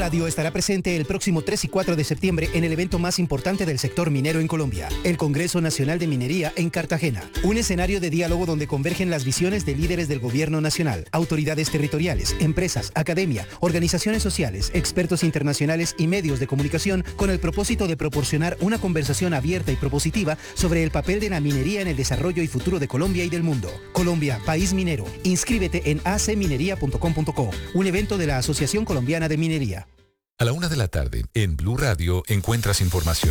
Radio estará presente el próximo 3 y 4 de septiembre en el evento más importante del sector minero en Colombia, el Congreso Nacional de Minería en Cartagena. Un escenario de diálogo donde convergen las visiones de líderes del gobierno nacional, autoridades territoriales, empresas, academia, organizaciones sociales, expertos internacionales y medios de comunicación con el propósito de proporcionar una conversación abierta y propositiva sobre el papel de la minería en el desarrollo y futuro de Colombia y del mundo. Colombia, país minero. Inscríbete en acminería.com.co, un evento de la Asociación Colombiana de Minería. A la 1:00 p.m, en Blue Radio, encuentras información.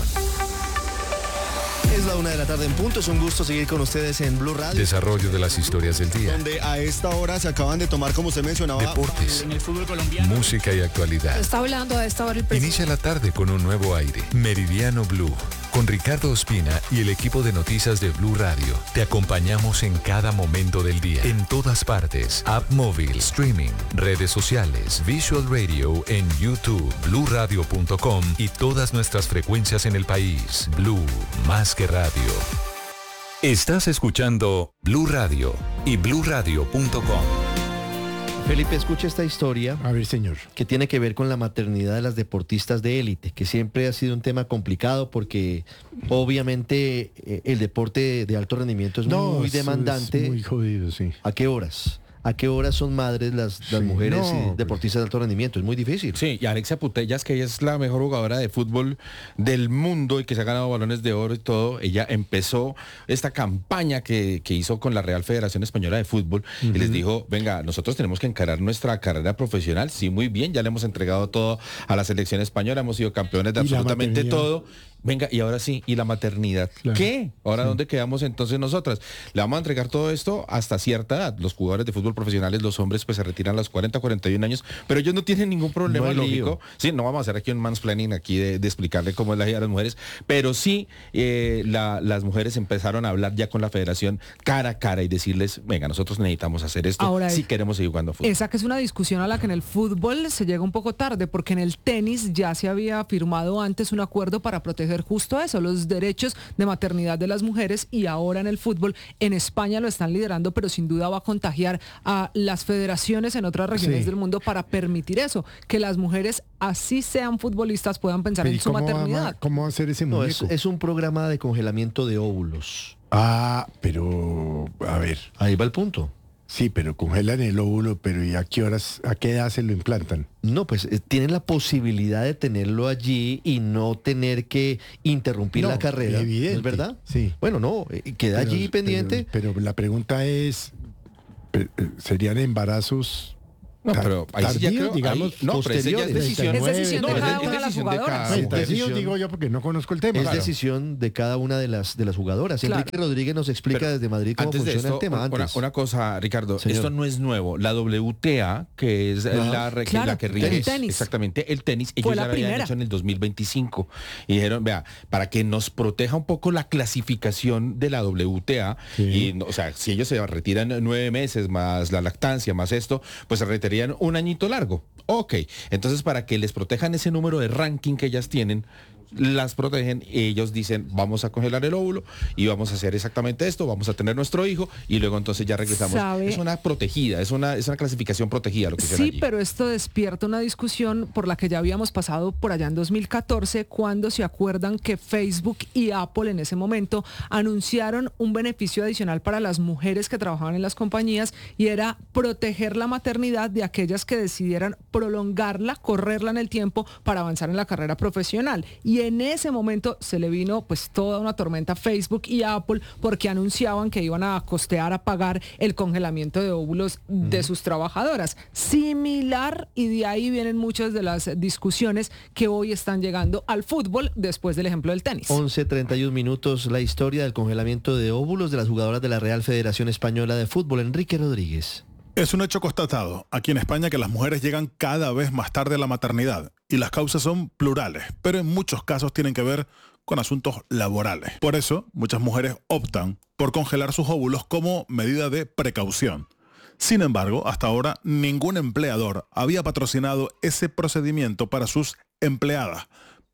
Es la 1:00 p.m. en punto. Es un gusto seguir con ustedes en Blue Radio. Desarrollo de las historias del día. Donde a esta hora se acaban de tomar, como usted mencionaba, deportes, en el fútbol colombiano, música y actualidad. Está hablando a esta hora el presidente. Inicia la tarde con un nuevo aire. Meridiano Blue. Con Ricardo Ospina y el equipo de noticias de Blue Radio. Te acompañamos en cada momento del día. En todas partes. App móvil, streaming, redes sociales, Visual Radio en YouTube, bluradio.com y todas nuestras frecuencias en el país. Blue, más que radio. Estás escuchando Blue Radio y bluradio.com. Felipe, escucha esta historia. A ver, señor. Que tiene que ver con la maternidad de las deportistas de élite, que siempre ha sido un tema complicado porque obviamente el deporte de alto rendimiento es muy demandante. Es muy jodido, sí. ¿A qué horas? ¿A qué horas son madres las mujeres deportistas de alto rendimiento? Es muy difícil. Sí, y Alexia Putellas, que ella es la mejor jugadora de fútbol del mundo y que se ha ganado balones de oro y todo, ella empezó esta campaña que hizo con la Real Federación Española de Fútbol y les dijo, venga, nosotros tenemos que encarar nuestra carrera profesional. Sí, muy bien, ya le hemos entregado todo a la selección española, hemos sido campeones de absolutamente todo. Venga, y ahora sí, y la maternidad. Claro. ¿Qué? Ahora, sí. ¿Dónde quedamos entonces nosotras? Le vamos a entregar todo esto hasta cierta edad. Los jugadores de fútbol profesionales, los hombres, pues se retiran a los 40, 41 años, pero ellos no tienen ningún problema lógico. Sí, no vamos a hacer aquí un mansplaining aquí de explicarle cómo es la vida de las mujeres, pero sí las mujeres empezaron a hablar ya con la federación cara a cara y decirles, venga, nosotros necesitamos hacer esto ahora si queremos seguir jugando fútbol. Esa que es una discusión a la que en el fútbol se llega un poco tarde, porque en el tenis ya se había firmado antes un acuerdo para proteger justo eso, los derechos de maternidad de las mujeres, y ahora en el fútbol, en España lo están liderando, pero sin duda va a contagiar a las federaciones en otras regiones del mundo para permitir eso, que las mujeres, así sean futbolistas, puedan pensar en su maternidad. ¿Cómo va a ser ese muñeco? Es un programa de congelamiento de óvulos. Ah, pero, a ver. Ahí va el punto. Sí, pero congelan el óvulo, pero ¿y a qué edad se lo implantan? No, pues tienen la posibilidad de tenerlo allí y no tener que interrumpir la carrera. Evidente. ¿No es verdad? Sí. Bueno, no, queda allí pendiente. Pero la pregunta es, ¿serían embarazos? No, pero ahí sí ya creo, digamos, ahí, no, pero esa ya es decisión. Es decisión de cada una de las jugadoras. Digo yo porque no conozco el tema. Es decisión de cada una de las jugadoras. Claro. Enrique Rodríguez nos explica desde Madrid cómo funciona el tema. Una cosa, Ricardo, señor, esto no es nuevo. La WTA, que es la que rige exactamente el tenis, ellos ya lo habían hecho en el 2025. Y dijeron, vea, para que nos proteja un poco la clasificación de la WTA, y, o sea, si ellos se retiran 9 meses más la lactancia, más esto, pues se retirarían un añito largo. Ok, entonces para que les protejan ese número de ranking que ellas tienen, las protegen y ellos dicen, vamos a congelar el óvulo y vamos a hacer exactamente esto, vamos a tener nuestro hijo y luego entonces ya regresamos. ¿Sabe? Es una protegida, es una clasificación protegida lo que hicieron allí. Pero esto despierta una discusión por la que ya habíamos pasado por allá en 2014, cuando se acuerdan que Facebook y Apple en ese momento anunciaron un beneficio adicional para las mujeres que trabajaban en las compañías, y era proteger la maternidad de aquellas que decidieran prolongarla, correrla en el tiempo para avanzar en la carrera profesional. Y en ese momento se le vino pues toda una tormenta a Facebook y a Apple, porque anunciaban que iban a costear, a pagar el congelamiento de óvulos de sus trabajadoras. Similar, y de ahí vienen muchas de las discusiones que hoy están llegando al fútbol después del ejemplo del tenis. 11:31 minutos, la historia del congelamiento de óvulos de las jugadoras de la Real Federación Española de Fútbol. Enrique Rodríguez. Es un hecho constatado aquí en España que las mujeres llegan cada vez más tarde a la maternidad, y las causas son plurales, pero en muchos casos tienen que ver con asuntos laborales. Por eso, muchas mujeres optan por congelar sus óvulos como medida de precaución. Sin embargo, hasta ahora ningún empleador había patrocinado ese procedimiento para sus empleadas.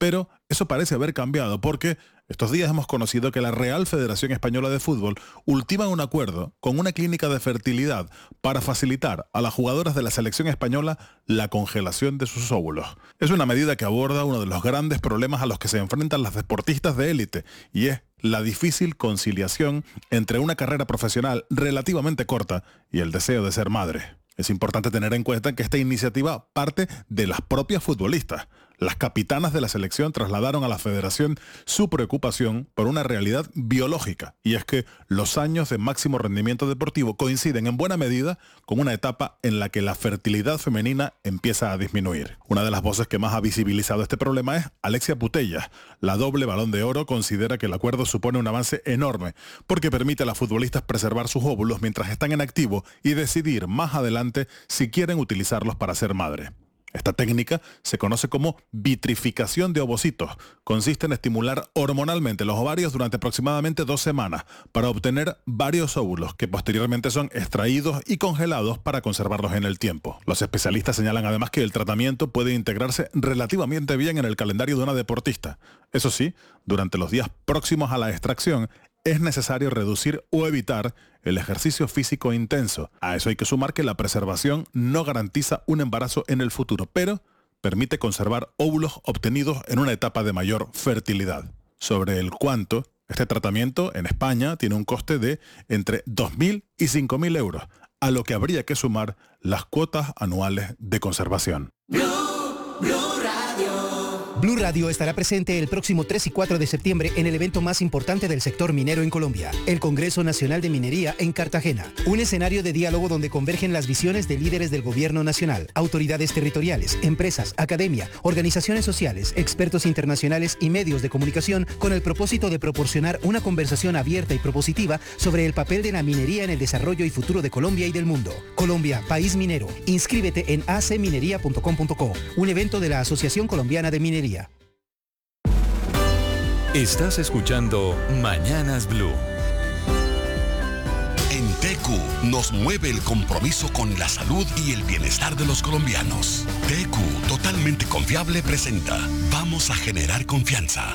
Pero eso parece haber cambiado porque estos días hemos conocido que la Real Federación Española de Fútbol ultima un acuerdo con una clínica de fertilidad para facilitar a las jugadoras de la selección española la congelación de sus óvulos. Es una medida que aborda uno de los grandes problemas a los que se enfrentan las deportistas de élite, y es la difícil conciliación entre una carrera profesional relativamente corta y el deseo de ser madre. Es importante tener en cuenta que esta iniciativa parte de las propias futbolistas. Las capitanas de la selección trasladaron a la federación su preocupación por una realidad biológica, y es que los años de máximo rendimiento deportivo coinciden en buena medida con una etapa en la que la fertilidad femenina empieza a disminuir. Una de las voces que más ha visibilizado este problema es Alexia Putellas. La doble Balón de Oro considera que el acuerdo supone un avance enorme porque permite a las futbolistas preservar sus óvulos mientras están en activo y decidir más adelante si quieren utilizarlos para ser madre. Esta técnica se conoce como vitrificación de ovocitos. Consiste en estimular hormonalmente los ovarios durante aproximadamente 2 semanas para obtener varios óvulos que posteriormente son extraídos y congelados para conservarlos en el tiempo. Los especialistas señalan además que el tratamiento puede integrarse relativamente bien en el calendario de una deportista. Eso sí, durante los días próximos a la extracción, es necesario reducir o evitar el ejercicio físico intenso. A eso hay que sumar que la preservación no garantiza un embarazo en el futuro, pero permite conservar óvulos obtenidos en una etapa de mayor fertilidad. Sobre el cuánto, este tratamiento en España tiene un coste de entre 2.000 y 5.000 euros, a lo que habría que sumar las cuotas anuales de conservación. Blue Radio estará presente el próximo 3 y 4 de septiembre en el evento más importante del sector minero en Colombia, el Congreso Nacional de Minería en Cartagena. Un escenario de diálogo donde convergen las visiones de líderes del gobierno nacional, autoridades territoriales, empresas, academia, organizaciones sociales, expertos internacionales y medios de comunicación, con el propósito de proporcionar una conversación abierta y propositiva sobre el papel de la minería en el desarrollo y futuro de Colombia y del mundo. Colombia, país minero. Inscríbete en acminería.com.co, un evento de la Asociación Colombiana de Minería. Estás escuchando Mañanas Blue. En TQ nos mueve el compromiso con la salud y el bienestar de los colombianos. TQ, totalmente confiable, presenta Vamos a generar confianza.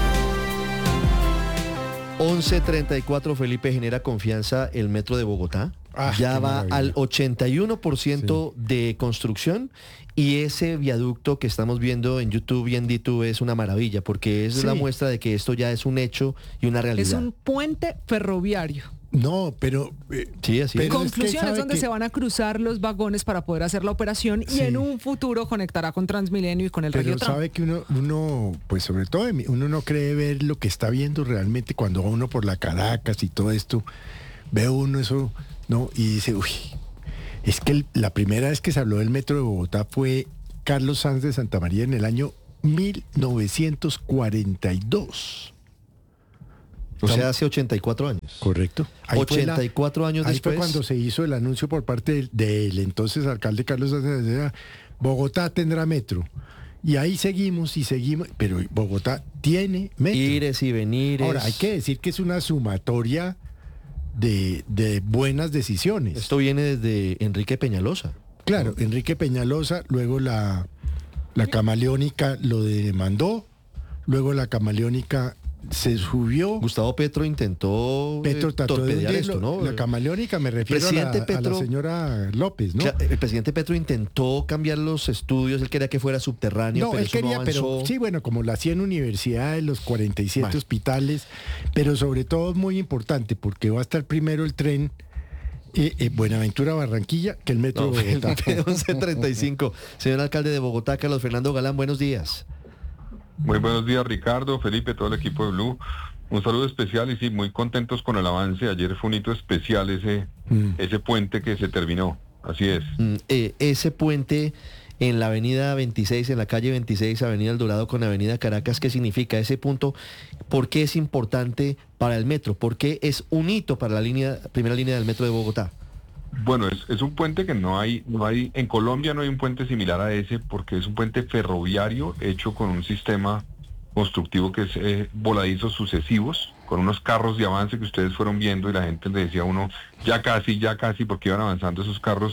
11:34, Felipe, genera confianza el metro de Bogotá. Ya va maravilla. Al 81% de construcción, y ese viaducto que estamos viendo en YouTube y en DTube es una maravilla porque es la muestra de que esto ya es un hecho y una realidad. Es un puente ferroviario. No, pero... sí, así es. Conclusión es donde se van a cruzar los vagones para poder hacer la operación y en un futuro conectará con Transmilenio y con el Regiotrans. Pero sabe que uno, pues sobre todo, uno no cree ver lo que está viendo realmente cuando va uno por la Caracas y todo esto. Ve uno eso, ¿no? Y dice, uy, es que la primera vez que se habló del metro de Bogotá fue Carlos Sanz de Santa María en el año 1942. O sea, hace 84 años. Correcto. 84 años después. Ahí fue cuando se hizo el anuncio por parte del entonces alcalde Carlos Sánchez. Bogotá tendrá metro. Y ahí seguimos, pero Bogotá tiene metro. Ires y venires. Ahora, hay que decir que es una sumatoria de buenas decisiones. Esto viene desde Enrique Peñalosa. Claro, Enrique Peñalosa, luego la Camaleónica lo demandó, luego la Camaleónica se subió. Gustavo Petro intentó torpedear esto, ¿no? La Camaleónica, me refiero a la señora López, ¿no? El presidente Petro intentó cambiar los estudios, él quería que fuera subterráneo, pero él quería, pero sí, bueno, como lo hacía en universidades, los 47 hospitales, pero sobre todo es muy importante porque va a estar primero el tren Buenaventura-Barranquilla que el metro de Bogotá. 11:35. Señor alcalde de Bogotá, Carlos Fernando Galán, buenos días. Muy buenos días, Ricardo, Felipe, todo el equipo de Blue. Un saludo especial y sí, muy contentos con el avance. Ayer fue un hito especial ese puente que se terminó. Así es. Ese puente en la avenida 26, en la calle 26, avenida El Dorado con avenida Caracas, ¿qué significa ese punto? ¿Por qué es importante para el metro? ¿Por qué es un hito para la primera línea del metro de Bogotá? Bueno, es un puente que no hay, en Colombia no hay un puente similar a ese porque es un puente ferroviario hecho con un sistema constructivo que es voladizos sucesivos, con unos carros de avance que ustedes fueron viendo y la gente le decía a uno, ya casi, porque iban avanzando esos carros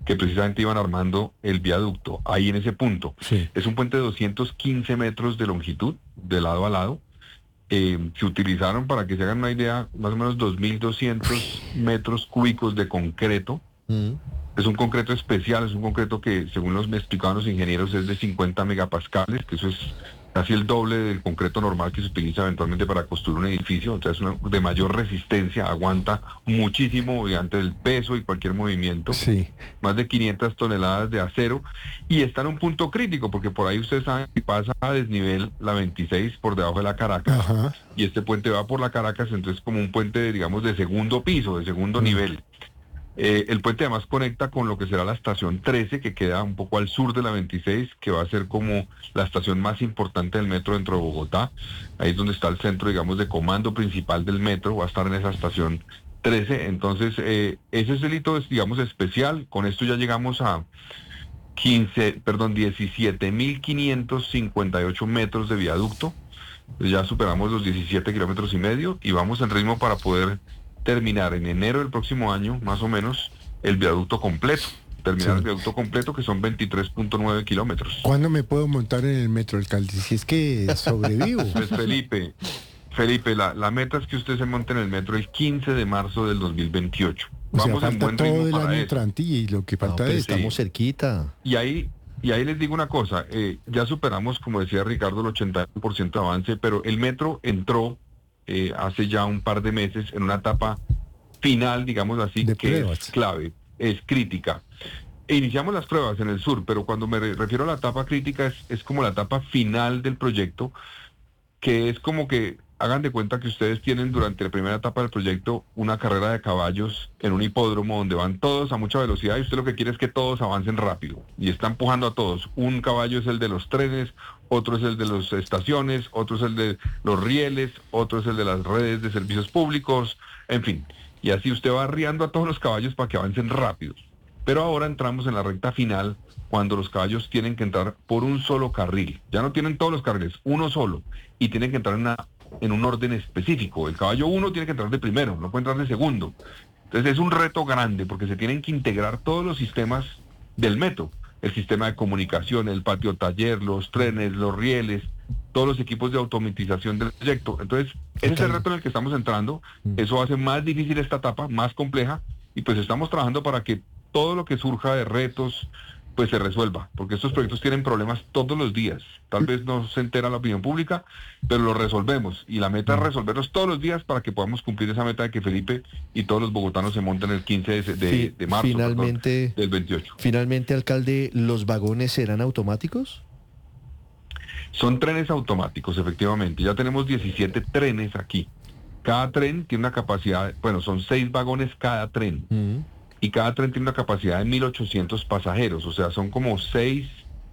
que precisamente iban armando el viaducto, ahí en ese punto. Sí. Es un puente de 215 metros de longitud, de lado a lado. Se utilizaron, para que se hagan una idea, más o menos 2.200 metros cúbicos de concreto. Es un concreto especial, es un concreto que, según me explicaban los ingenieros, es de 50 megapascales, que eso es casi el doble del concreto normal que se utiliza eventualmente para construir un edificio. Entonces es de mayor resistencia, aguanta muchísimo ante el peso y cualquier movimiento. Sí. Más de 500 toneladas de acero, y está en un punto crítico, porque por ahí ustedes saben que pasa a desnivel la 26 por debajo de la Caracas. Ajá. Y este puente va por la Caracas, entonces como un puente, digamos, de segundo piso, de segundo nivel. El puente además conecta con lo que será la estación 13, que queda un poco al sur de la 26, que va a ser como la estación más importante del metro dentro de Bogotá. Ahí es donde está el centro, digamos, de comando principal del metro, va a estar en esa estación 13. Entonces, ese es el hito, digamos, especial. Con esto ya llegamos a 17.558 metros de viaducto. Ya superamos los 17 kilómetros y medio y vamos en ritmo para poder terminar en enero del próximo año, más o menos, el viaducto completo. Terminar el viaducto completo, que son 23.9 kilómetros. ¿Cuándo me puedo montar en el metro, alcalde? Si es que sobrevivo. Pues Felipe, la meta es que usted se monte en el metro el 15 de marzo del 2028. O sea, Vamos en falta buen todo ritmo el para año eso. entrante y lo que falta pero es... estamos cerquita. Y ahí les digo una cosa, ya superamos, como decía Ricardo, el 80% de avance, pero el metro entró hace ya un par de meses en una etapa final, digamos así, de que pruebas. es clave, es crítica. Iniciamos las pruebas en el sur, pero cuando me refiero a la etapa crítica es como la etapa final del proyecto, que es como que hagan de cuenta que ustedes tienen durante la primera etapa del proyecto una carrera de caballos en un hipódromo donde van todos a mucha velocidad y usted lo que quiere es que todos avancen rápido y está empujando a todos. Un caballo es el de los trenes, otro es el de las estaciones, otro es el de los rieles, otro es el de las redes de servicios públicos, en fin. Y así usted va arriando a todos los caballos para que avancen rápido. Pero ahora entramos en la recta final, cuando los caballos tienen que entrar por un solo carril. Ya no tienen todos los carriles, uno solo. Y tienen que entrar en un orden específico. El caballo 1 tiene que entrar de primero, no puede entrar de segundo. Entonces es un reto grande, porque se tienen que integrar todos los sistemas del metro. El sistema de comunicación, el patio taller, los trenes, los rieles, todos los equipos de automatización del proyecto. Entonces, ese es el reto en el que estamos entrando. Eso hace más difícil esta etapa, más compleja, y pues estamos trabajando para que todo lo que surja de retos pues se resuelva, porque estos proyectos tienen problemas todos los días. Tal vez no se entera la opinión pública, pero los resolvemos, y la meta es resolverlos todos los días para que podamos cumplir esa meta de que Felipe y todos los bogotanos se monten el 15 de marzo, finalmente, del 28. Finalmente, alcalde, ¿los vagones serán automáticos? Son trenes automáticos, efectivamente. Ya tenemos 17 trenes aquí. Cada tren tiene una capacidad, son 6 vagones cada tren. Y cada tren tiene una capacidad de 1.800 pasajeros, o sea, son como 7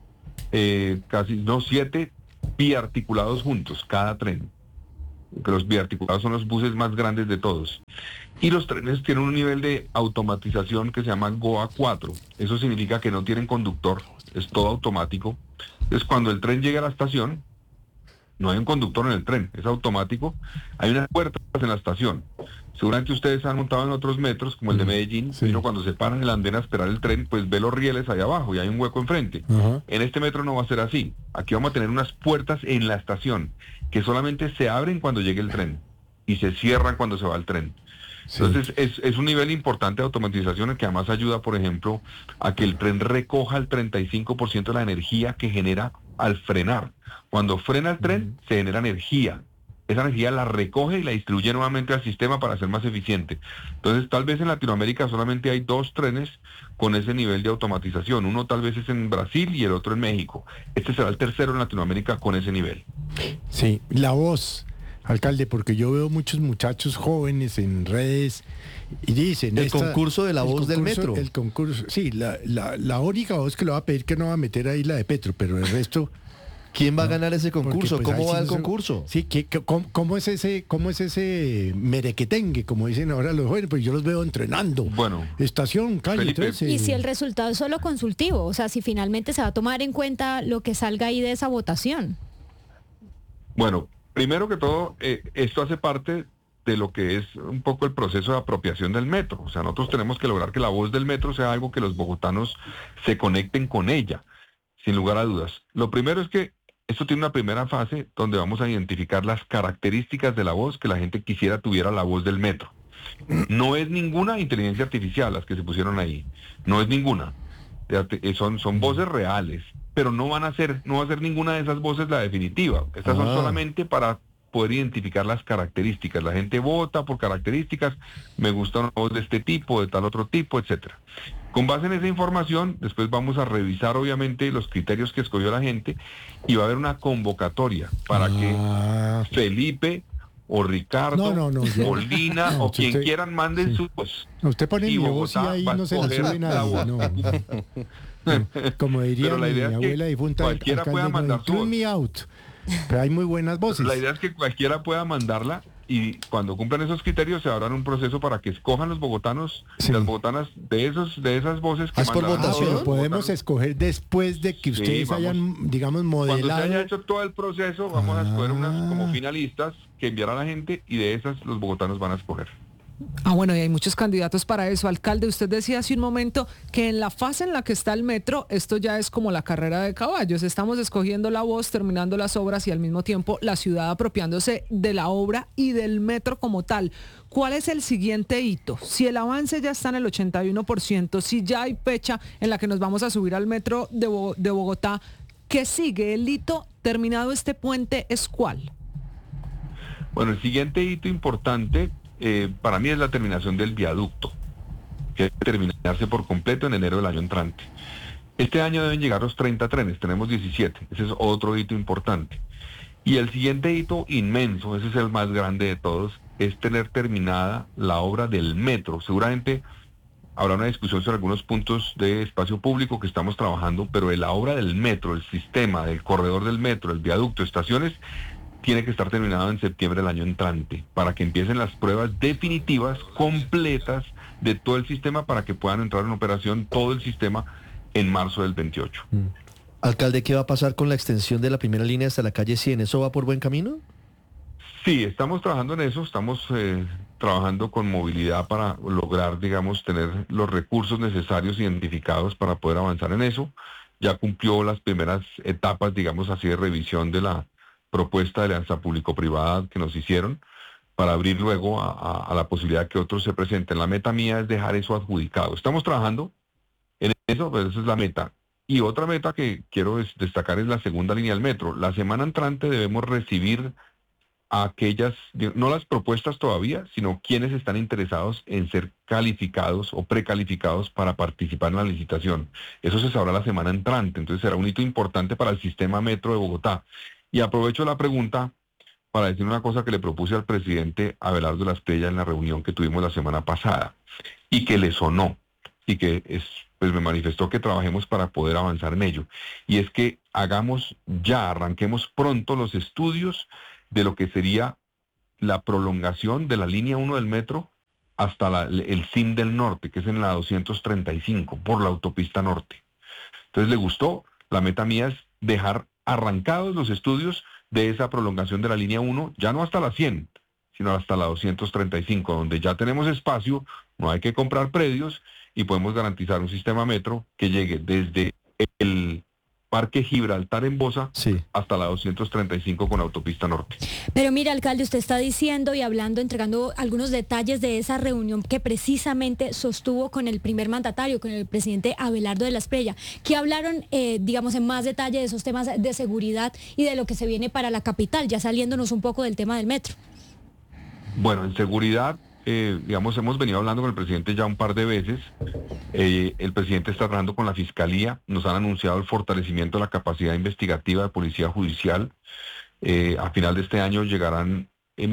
biarticulados juntos, cada tren. Que los biarticulados son los buses más grandes de todos. Y los trenes tienen un nivel de automatización que se llama GOA 4. Eso significa que no tienen conductor, es todo automático. Entonces, cuando el tren llega a la estación, no hay un conductor en el tren, es automático. Hay unas puertas en la estación. Seguramente ustedes han montado en otros metros, como el de Medellín, pero cuando se paran en la andena a esperar el tren, pues ve los rieles ahí abajo y hay un hueco enfrente. En este metro no va a ser así. Aquí vamos a tener unas puertas en la estación que solamente se abren cuando llegue el tren y se cierran cuando se va el tren. Entonces es un nivel importante de automatización que además ayuda, por ejemplo, a que el tren recoja el 35% de la energía que genera al frenar. Cuando frena el tren, se genera energía. Esa energía la recoge y la distribuye nuevamente al sistema para ser más eficiente. Entonces, tal vez en Latinoamérica solamente hay 2 trenes con ese nivel de automatización. Uno tal vez es en Brasil y el otro en México. Este será el tercero en Latinoamérica con ese nivel. Sí, la voz, alcalde, porque yo veo muchos muchachos jóvenes en redes y dicen... El concurso de la voz del metro. El concurso, sí, la única voz que le va a pedir que no va a meter ahí la de Petro, pero el resto... ¿Quién va a ganar ese concurso? Porque, pues, ¿Cómo va el concurso? Sí, ¿cómo es ese merequetengue, como dicen ahora los jóvenes? Pues yo los veo entrenando. Bueno, estación, calle Felipe, 13. Y si el resultado es solo consultivo, o sea, si finalmente se va a tomar en cuenta lo que salga ahí de esa votación. Bueno, primero que todo, esto hace parte de lo que es un poco el proceso de apropiación del metro. O sea, nosotros tenemos que lograr que la voz del metro sea algo que los bogotanos se conecten con ella, sin lugar a dudas. Lo primero es que esto tiene una primera fase donde vamos a identificar las características de la voz que la gente quisiera tuviera la voz del metro. No es ninguna inteligencia artificial las que se pusieron ahí, no es ninguna. Son voces reales, pero no va a ser ninguna de esas voces la definitiva. Estas son solamente para poder identificar las características. La gente vota por características, me gusta una voz de este tipo, de tal otro tipo, etcétera. Con base en esa información, después vamos a revisar obviamente los criterios que escogió la gente y va a haber una convocatoria para que Felipe o Ricardo, o Lina, o quien quieran manden su voz. Usted pone mi voz y ahí no se la sube nadie. No. Como diría mi abuela difunta, cualquiera pueda mandar su voz. Me out. Pero hay muy buenas voces. La idea es que cualquiera pueda mandarla y cuando cumplan esos criterios se abran un proceso para que escojan los bogotanos y las bogotanas de esas voces que por votación. Pero podemos escoger después de que ustedes hayan, digamos, modelado. Cuando se haya hecho todo el proceso, vamos a escoger unas como finalistas que enviará la gente y de esas los bogotanos van a escoger. Bueno, y hay muchos candidatos para eso. Alcalde, usted decía hace un momento que en la fase en la que está el metro, esto ya es como la carrera de caballos. Estamos escogiendo la voz, terminando las obras y al mismo tiempo la ciudad apropiándose de la obra y del metro como tal. ¿Cuál es el siguiente hito? Si el avance ya está en el 81%, si ya hay fecha en la que nos vamos a subir al metro de Bogotá, ¿qué sigue? ¿El hito terminado este puente es cuál? Bueno, el siguiente hito importante para mí es la terminación del viaducto, que debe terminarse por completo en enero del año entrante. Este año deben llegar los 30 trenes, tenemos 17, ese es otro hito importante. Y el siguiente hito inmenso, ese es el más grande de todos, es tener terminada la obra del metro. Seguramente habrá una discusión sobre algunos puntos de espacio público que estamos trabajando, pero la obra del metro, el sistema, del corredor del metro, el viaducto, estaciones, tiene que estar terminado en septiembre del año entrante, para que empiecen las pruebas definitivas, completas, de todo el sistema, para que puedan entrar en operación todo el sistema en marzo del 28. Alcalde, ¿qué va a pasar con la extensión de la primera línea hasta la calle 100? ¿Eso va por buen camino? Sí, estamos trabajando en eso, estamos trabajando con movilidad para lograr, digamos, tener los recursos necesarios identificados para poder avanzar en eso. Ya cumplió las primeras etapas, digamos así, de revisión de la propuesta de alianza público-privada que nos hicieron para abrir luego a la posibilidad de que otros se presenten. La meta mía es dejar eso adjudicado. Estamos trabajando en eso, pero esa es la meta. Y otra meta que quiero destacar es la segunda línea del metro. La semana entrante debemos recibir a aquellas, no las propuestas todavía, sino quienes están interesados en ser calificados o precalificados para participar en la licitación. Eso se sabrá la semana entrante, entonces será un hito importante para el sistema metro de Bogotá. Y aprovecho la pregunta para decir una cosa que le propuse al presidente Abelardo de la Espriella en la reunión que tuvimos la semana pasada y que le sonó y que pues me manifestó que trabajemos para poder avanzar en ello. Y es que arranquemos pronto los estudios de lo que sería la prolongación de la línea 1 del metro hasta el CIM del norte, que es en la 235, por la autopista norte. Entonces, ¿le gustó? La meta mía es dejar arrancados los estudios de esa prolongación de la línea 1, ya no hasta la 100, sino hasta la 235, donde ya tenemos espacio, no hay que comprar predios y podemos garantizar un sistema metro que llegue desde el Parque Gibraltar en Bosa hasta la 235 con autopista norte. Pero mira, alcalde, usted está diciendo y hablando, entregando algunos detalles de esa reunión que precisamente sostuvo con el primer mandatario, con el presidente Abelardo de la Espriella. ¿Qué hablaron, digamos, en más detalle de esos temas de seguridad y de lo que se viene para la capital, ya saliéndonos un poco del tema del metro? Bueno, en seguridad, digamos, hemos venido hablando con el presidente ya un par de veces. El presidente está trabajando con la Fiscalía. Nos han anunciado el fortalecimiento de la capacidad investigativa de Policía Judicial. A final de este año llegarán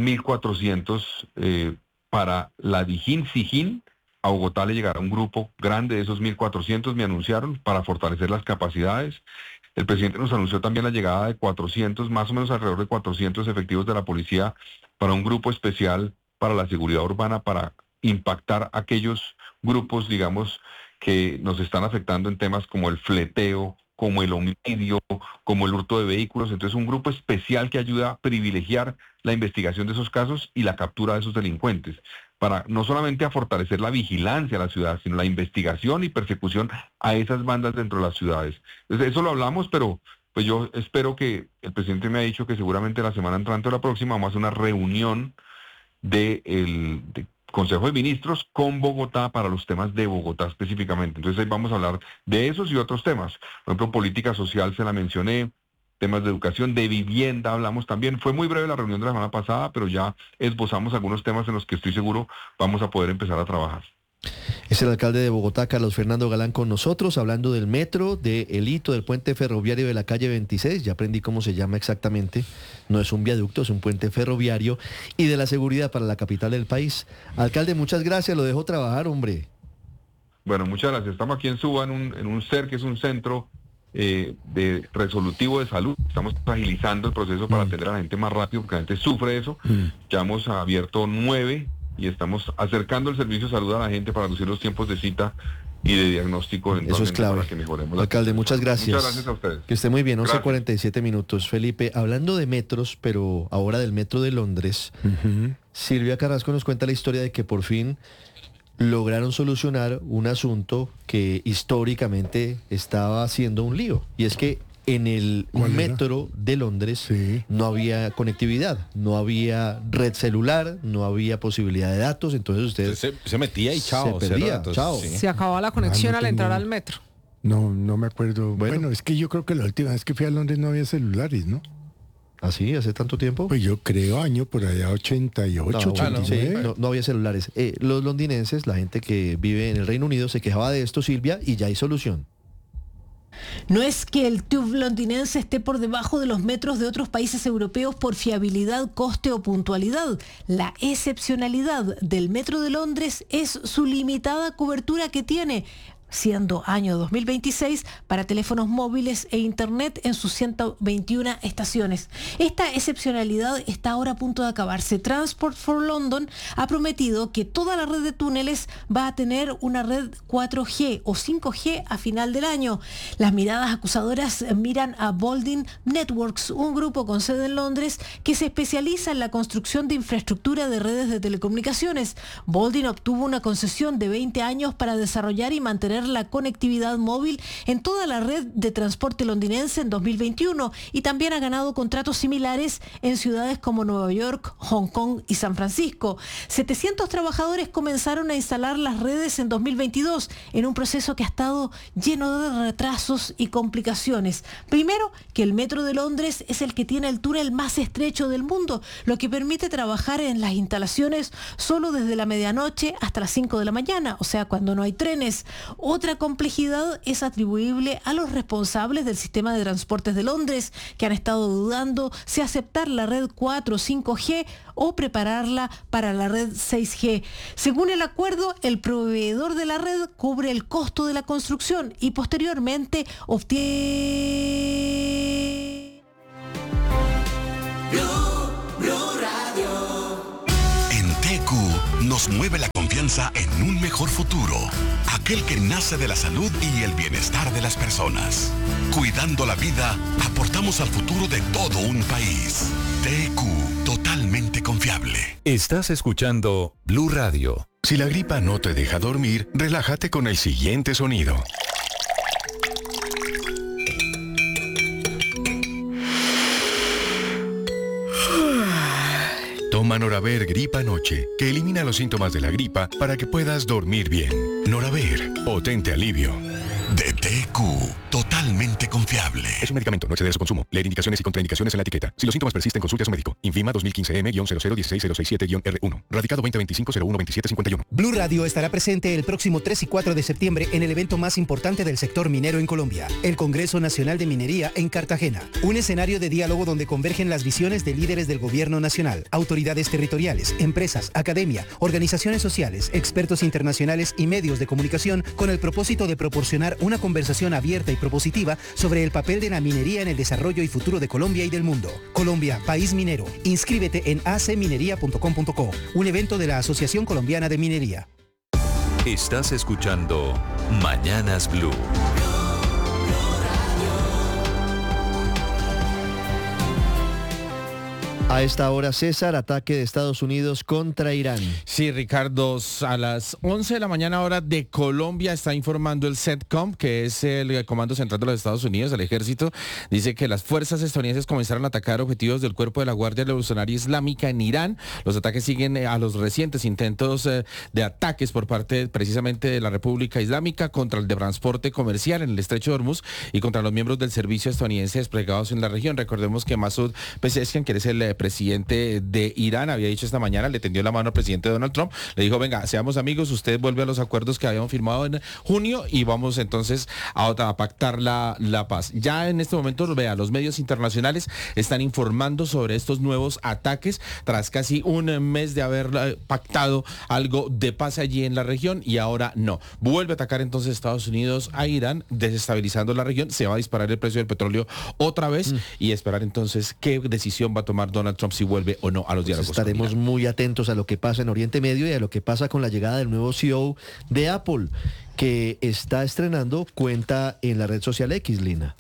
1.400 para la Dijín-Sijín. A Bogotá le llegará un grupo grande de esos 1.400, me anunciaron, para fortalecer las capacidades. El presidente nos anunció también la llegada de 400, más o menos alrededor de 400 efectivos de la policía para un grupo especial para la seguridad urbana, para impactar aquellos grupos, digamos, que nos están afectando en temas como el fleteo como el homicidio, como el hurto de vehículos. Entonces, un grupo especial que ayuda a privilegiar la investigación de esos casos y la captura de esos delincuentes, para no solamente a fortalecer la vigilancia a la ciudad, sino la investigación y persecución a esas bandas dentro de las ciudades. Entonces, eso lo hablamos, pero pues yo espero que el presidente me ha dicho que seguramente la semana entrante o la próxima vamos a hacer una reunión del Consejo de Ministros con Bogotá para los temas de Bogotá específicamente. Entonces ahí vamos a hablar de esos y otros temas. Por ejemplo, política social se la mencioné, temas de educación, de vivienda hablamos también. Fue muy breve la reunión de la semana pasada, pero ya esbozamos algunos temas en los que estoy seguro vamos a poder empezar a trabajar. Es el alcalde de Bogotá, Carlos Fernando Galán, con nosotros, hablando del metro, del hito del puente ferroviario de la calle 26, ya aprendí cómo se llama exactamente, no es un viaducto, es un puente ferroviario, y de la seguridad para la capital del país. Alcalde, muchas gracias, lo dejo trabajar, hombre. Bueno, muchas gracias. Estamos aquí en Suba, en un CER, que es un centro de resolutivo de salud. Estamos agilizando el proceso para atender a la gente más rápido, porque la gente sufre eso. Ya hemos abierto 9 y estamos acercando el servicio de salud a la gente para reducir los tiempos de cita y de diagnóstico. Eso es clave. Para que mejoremos. Alcalde, muchas gracias. Muchas gracias a ustedes. Que esté muy bien, 11:47 minutos. Felipe, hablando de metros, pero ahora del metro de Londres, Silvia Carrasco nos cuenta la historia de que por fin lograron solucionar un asunto que históricamente estaba siendo un lío. Y es que en el metro de Londres no había conectividad, no había red celular, no había posibilidad de datos, entonces usted se metía y chao, se perdía, chao. Se acababa la conexión al entrar al metro. No me acuerdo. Bueno, es que yo creo que la última vez que fui a Londres no había celulares, ¿no? ¿Así? ¿Hace tanto tiempo? Pues yo creo año por allá 88, 89. No había celulares. Los londinenses, la gente que vive en el Reino Unido, se quejaba de esto, Silvia, y ya hay solución. No es que el tube londinense esté por debajo de los metros de otros países europeos por fiabilidad, coste o puntualidad. La excepcionalidad del metro de Londres es su limitada cobertura que tiene, siendo año 2026 para teléfonos móviles e internet en sus 121 estaciones. Esta excepcionalidad está ahora a punto de acabarse. Transport for London ha prometido que toda la red de túneles va a tener una red 4G o 5G a final del año. Las miradas acusadoras miran a Bolding Networks, un grupo con sede en Londres que se especializa en la construcción de infraestructura de redes de telecomunicaciones. Bolding obtuvo una concesión de 20 años para desarrollar y mantener la conectividad móvil en toda la red de transporte londinense en 2021 y también ha ganado contratos similares en ciudades como Nueva York, Hong Kong y San Francisco. 700 trabajadores comenzaron a instalar las redes en 2022 en un proceso que ha estado lleno de retrasos y complicaciones. Primero, que el metro de Londres es el que tiene el túnel más estrecho del mundo, lo que permite trabajar en las instalaciones solo desde la medianoche hasta las 5 de la mañana, o sea, cuando no hay trenes. Otra complejidad es atribuible a los responsables del sistema de transportes de Londres, que han estado dudando si aceptar la red 4 o 5G o prepararla para la red 6G. Según el acuerdo, el proveedor de la red cubre el costo de la construcción y posteriormente obtiene... En TQ nos mueve la confianza en un mejor futuro, aquel que nace de la salud y el bienestar de las personas. Cuidando la vida, aportamos al futuro de todo un país. TQ, totalmente confiable. Estás escuchando Blue Radio. Si la gripa no te deja dormir, relájate con el siguiente sonido. Toma Noraver Gripa Noche, que elimina los síntomas de la gripa para que puedas dormir bien. Noraver, potente alivio. De TQ, totalmente confiable. Es un medicamento, no exceder su consumo. Leer indicaciones y contraindicaciones en la etiqueta. Si los síntomas persisten, consulte a su médico. Infima 2015M-0016067-R1. Radicado 2025-012751. Blue Radio estará presente el próximo 3 y 4 de septiembre en el evento más importante del sector minero en Colombia, el Congreso Nacional de Minería en Cartagena. Un escenario de diálogo donde convergen las visiones de líderes del gobierno nacional, autoridades territoriales, empresas, academia, organizaciones sociales, expertos internacionales y medios de comunicación con el propósito de proporcionar una conversación abierta y propositiva sobre el papel de la minería en el desarrollo y futuro de Colombia y del mundo. Colombia, país minero. Inscríbete en acminería.com.co, un evento de la Asociación Colombiana de Minería. Estás escuchando Mañanas Blue. A esta hora, César, ataque de Estados Unidos contra Irán. Sí, Ricardo, a las 11 de la mañana hora de Colombia está informando el CENTCOM, que es el Comando Central de los Estados Unidos, el ejército. Dice que las fuerzas estadounidenses comenzaron a atacar objetivos del cuerpo de la Guardia Revolucionaria Islámica en Irán. Los ataques siguen a los recientes intentos de ataques por parte precisamente de la República Islámica contra el de transporte comercial en el Estrecho de Hormuz y contra los miembros del servicio estadounidense desplegados en la región. Recordemos que Masoud Pezeshkian, que es el presidente de Irán, había dicho esta mañana, le tendió la mano al presidente Donald Trump, le dijo, venga, seamos amigos, usted vuelve a los acuerdos que habíamos firmado en junio y vamos entonces a pactar la paz. Ya en este momento, vea, los medios internacionales están informando sobre estos nuevos ataques tras casi un mes de haber pactado algo de paz allí en la región y ahora no. Vuelve a atacar entonces Estados Unidos a Irán, desestabilizando la región, se va a disparar el precio del petróleo otra vez y esperar entonces qué decisión va a tomar Donald Trump si vuelve o no a los diálogos. Estaremos muy atentos a lo que pasa en Oriente Medio y a lo que pasa con la llegada del nuevo CEO de Apple, que está estrenando cuenta en la red social X, Lina.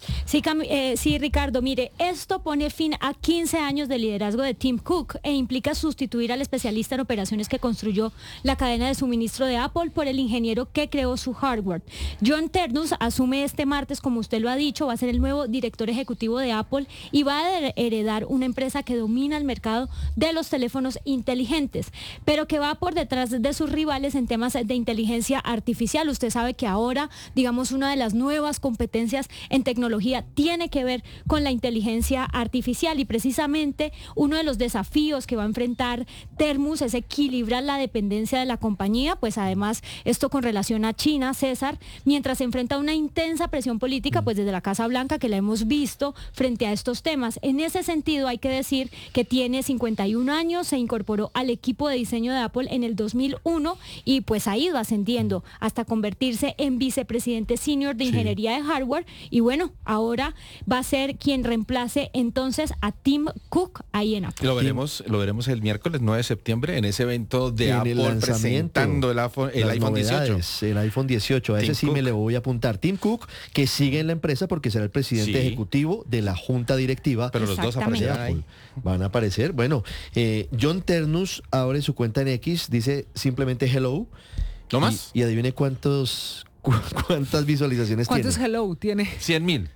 Sí, Ricardo, mire, esto pone fin a 15 años de liderazgo de Tim Cook e implica sustituir al especialista en operaciones que construyó la cadena de suministro de Apple por el ingeniero que creó su hardware. John Ternus asume este martes, como usted lo ha dicho, va a ser el nuevo director ejecutivo de Apple y va a heredar una empresa que domina el mercado de los teléfonos inteligentes, pero que va por detrás de sus rivales en temas de inteligencia artificial. Usted sabe que ahora, digamos, una de las nuevas competencias en tecnología tiene que ver con la inteligencia artificial y precisamente uno de los desafíos que va a enfrentar Ternus es equilibrar la dependencia de la compañía, pues además esto con relación a China, César, mientras se enfrenta a una intensa presión política, pues desde la Casa Blanca que la hemos visto frente a estos temas. En ese sentido hay que decir que tiene 51 años, se incorporó al equipo de diseño de Apple en el 2001 y pues ha ido ascendiendo hasta convertirse en vicepresidente senior de ingeniería de hardware y bueno, ahora va a ser quien reemplace entonces a Tim Cook ahí en Apple. Lo veremos el miércoles 9 de septiembre en ese evento de Apple presentando el iPhone 18. El iPhone 18, a ese sí me le voy a apuntar. Tim Cook, que sigue en la empresa porque será el presidente ejecutivo de la junta directiva. Pero los dos aparecerán ahí. Van a aparecer. Bueno, John Ternus abre su cuenta en X, dice simplemente hello. ¿No más? Y adivine cuántas visualizaciones tiene. ¿Cuántos hello tiene? 100,000.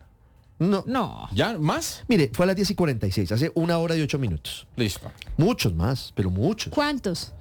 No. ¿Ya? ¿Más? Mire, fue a las 10:46, hace 1 hora y 8 minutos. Listo. Muchos más, pero muchos. ¿Cuántos?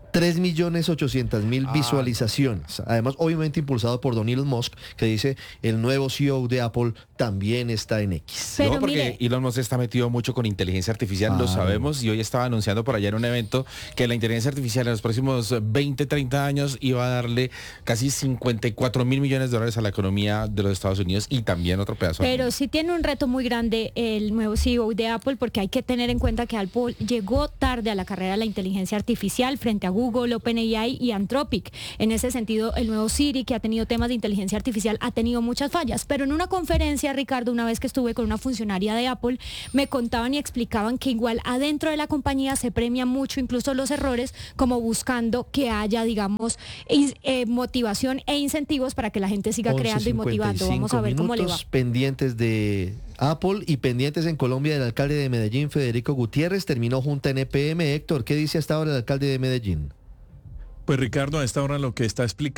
3.800.000 visualizaciones. Además, obviamente impulsado por don Elon Musk, que dice el nuevo CEO de Apple también está en X. Pero no, porque mire, Elon Musk está metido mucho con inteligencia artificial, lo sabemos, y hoy estaba anunciando por allá en un evento que la inteligencia artificial en los próximos 20, 30 años iba a darle casi 54 mil millones de dólares a la economía de los Estados Unidos y también otro pedazo. Pero sí tiene un reto muy grande el nuevo CEO de Apple, porque hay que tener en cuenta que Apple llegó tarde a la carrera de la inteligencia artificial frente a Google, OpenAI y Anthropic. En ese sentido, el nuevo Siri, que ha tenido temas de inteligencia artificial, ha tenido muchas fallas. Pero en una conferencia, Ricardo, una vez que estuve con una funcionaria de Apple, me contaban y explicaban que igual adentro de la compañía se premian mucho incluso los errores, como buscando que haya, digamos, motivación e incentivos para que la gente siga creando y motivando. Vamos a ver cómo le va. Pendientes de Apple y pendientes en Colombia del alcalde de Medellín, Federico Gutiérrez, terminó junta en EPM. Héctor, ¿qué dice hasta ahora el alcalde de Medellín? Pues Ricardo, a esta hora lo que está explicando